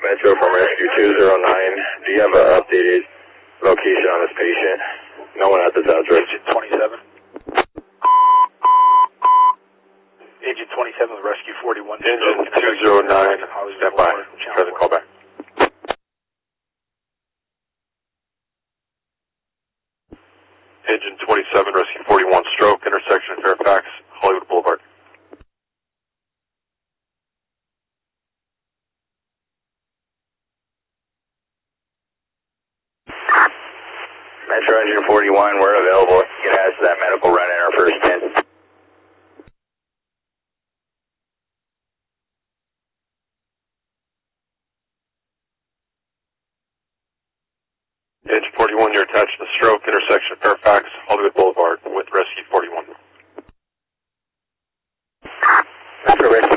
Metro from Rescue 209. Do you have an updated location on this patient? No one at this address. Agent 27. Agent 27 with Rescue 41. Agent 209, stand by. Try to call back. Agent 27, Rescue 41, stroke, intersection Fairfax, Hollywood Boulevard. Metro Engine 41, we're available. You can ask that medical run in our first 10. Agent 41, you're attached to the stroke, intersection Fairfax, Hollywood Boulevard with Rescue 41. Metro Rescue